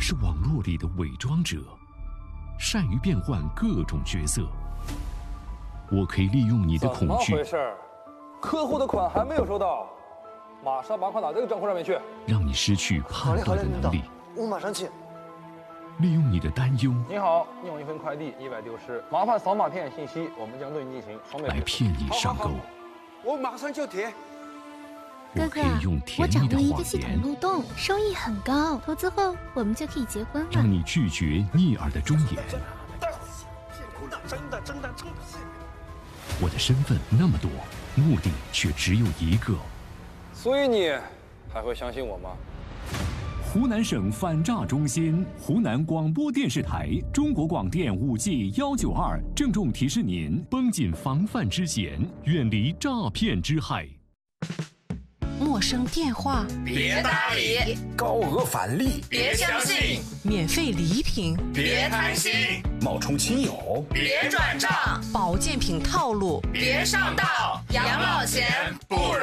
是网络里的伪装者，善于变换各种角色。我可以利用你的恐惧。 怎么回事？客户的款还没有收到，马上把款打这个账户上面去， 让你失去判断的能力。 我马上去。 利用你的担忧。 你好，你有一份快递意外丢失，麻烦扫码填写信息，我们将对你进行双倍来骗你上钩。 我马上就填。 我可以用甜蜜的我掌握一个谎言， 系统漏洞，收益很高，投资后我们就可以结婚了。 让你拒绝逆耳的忠言。 真的。 我的身份那么多，目的却只有一个。 所以你还会相信我吗？ 湖南省反诈中心、湖南广播电视台、中国广电5G192郑重提示您： 绷紧防范之弦，远离诈骗之害。 陌生电话别搭理， 高额返利别相信， 免费礼品别贪心， 冒充亲友别转账， 保健品套路别上当，养老钱不